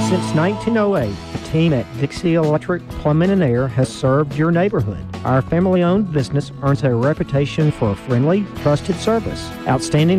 Since 1908, the team at Dixie Electric Plumbing and Air has served your neighborhood. Our family-owned business earns a reputation for friendly, trusted service, outstanding